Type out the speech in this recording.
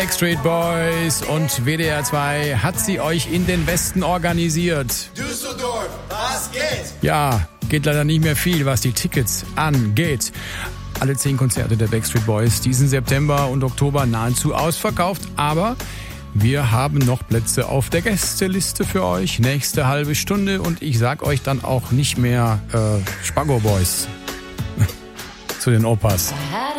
Backstreet Boys und WDR 2 hat sie euch in den Westen organisiert. Düsseldorf, was geht? Ja, geht leider nicht mehr viel, was die Tickets angeht. Alle 10 Konzerte der Backstreet Boys diesen September und Oktober nahezu ausverkauft, aber wir haben noch Plätze auf der Gästeliste für euch. Nächste halbe Stunde und ich sag euch dann auch nicht mehr Spago Boys zu den Opas.